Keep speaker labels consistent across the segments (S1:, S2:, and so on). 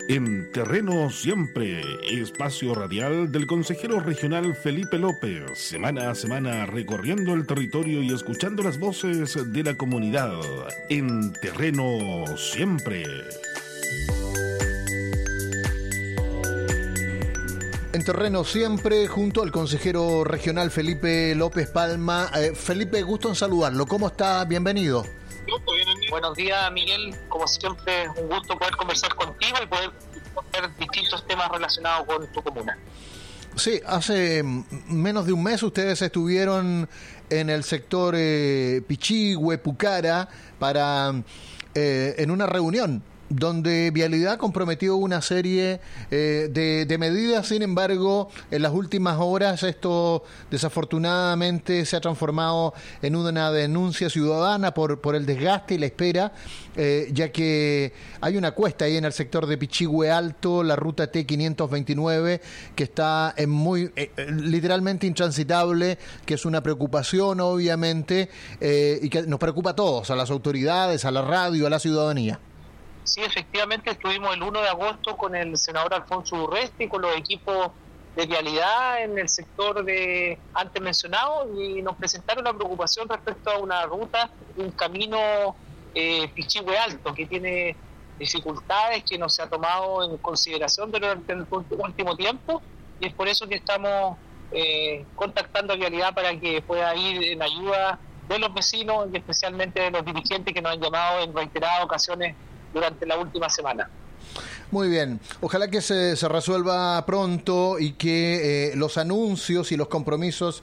S1: En Terreno Siempre, espacio radial del consejero regional Felipe López, semana a semana recorriendo el territorio y escuchando las voces de la comunidad. En Terreno Siempre.
S2: En Terreno Siempre, junto al consejero regional Felipe López Palma. Felipe, gusto en saludarlo. ¿Cómo está? Bienvenido.
S3: Buenos días, Miguel. Como siempre, un gusto poder conversar contigo y poder ver distintos temas relacionados con tu comuna.
S2: Sí, hace menos de un mes ustedes estuvieron en el sector Pichihue, Pucara, en una reunión donde Vialidad comprometió una serie de medidas. Sin embargo, en las últimas horas esto desafortunadamente se ha transformado en una denuncia ciudadana por el desgaste y la espera, ya que hay una cuesta ahí en el sector de Pichihue Alto, la ruta T529, que está en literalmente intransitable, que es una preocupación obviamente, y que nos preocupa a todos, a las autoridades, a la radio, a la ciudadanía.
S3: Sí, efectivamente estuvimos el 1 de agosto con el senador Alfonso Urresti y con los equipos de vialidad en el sector de antes mencionado, y nos presentaron la preocupación respecto a una ruta, un camino Pichihue Alto, que tiene dificultades que no se ha tomado en consideración durante el último tiempo, y es por eso que estamos contactando a vialidad para que pueda ir en ayuda de los vecinos y especialmente de los dirigentes que nos han llamado en reiteradas ocasiones durante la última semana.
S2: Muy bien, ojalá que se resuelva pronto y que los anuncios y los compromisos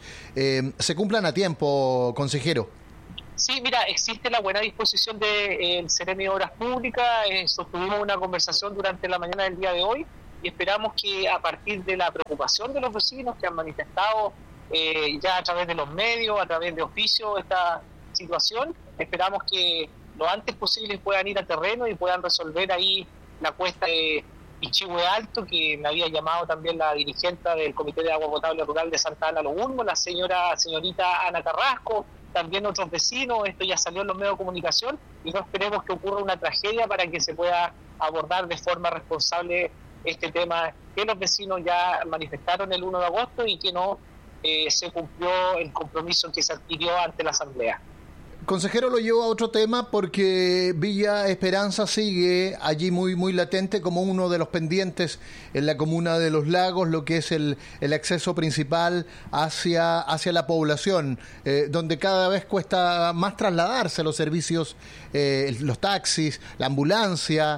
S2: se cumplan a tiempo, consejero.
S3: Sí, mira, existe la buena disposición del Seremi de Obras Públicas. Sostuvimos una conversación durante la mañana del día de hoy y esperamos que a partir de la preocupación de los vecinos que han manifestado ya a través de los medios, a través de oficio esta situación, esperamos que lo antes posible puedan ir a terreno y puedan resolver ahí la cuesta de Pichihue Alto, que me había llamado también la dirigente del Comité de Agua Potable Rural de Santa Ana Los Ulmos, la señorita Ana Carrasco, también otros vecinos. Esto ya salió en los medios de comunicación y no esperemos que ocurra una tragedia para que se pueda abordar de forma responsable este tema que los vecinos ya manifestaron el 1 de agosto y que no se cumplió el compromiso que se adquirió ante la Asamblea.
S2: Consejero, lo llevo a otro tema porque Villa Esperanza sigue allí muy latente como uno de los pendientes en la comuna de Los Lagos, lo que es el acceso principal hacia la población, donde cada vez cuesta más trasladarse los servicios, los taxis, la ambulancia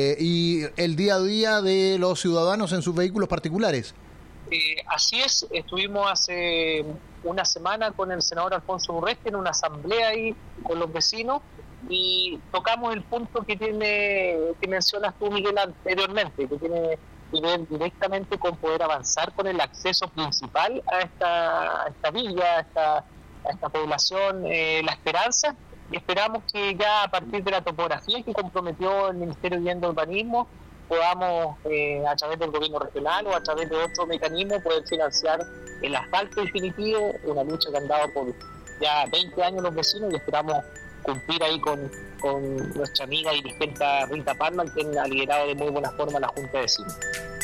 S2: y el día a día de los ciudadanos en sus vehículos particulares.
S3: Así es, estuvimos hace una semana con el senador Alfonso Urresti en una asamblea ahí con los vecinos y tocamos el punto que mencionas tú, Miguel, anteriormente, que tiene que ver directamente con poder avanzar con el acceso principal a esta villa, a esta población, La Esperanza, y esperamos que ya a partir de la topografía que comprometió el Ministerio de Vivienda y Urbanismo podamos, a través del gobierno regional o a través de otro mecanismo, poder financiar el asfalto definitivo, una lucha que han dado por ya 20 años los vecinos, y esperamos cumplir ahí con nuestra amiga dirigente Rita Palma, que ha liderado de muy buena forma la Junta de Vecinos.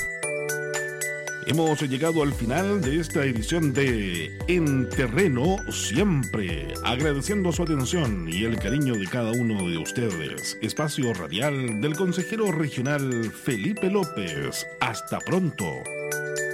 S1: Hemos llegado al final de esta edición de En Terreno Siempre, agradeciendo su atención y el cariño de cada uno de ustedes. Espacio radial del consejero regional Felipe López. Hasta pronto.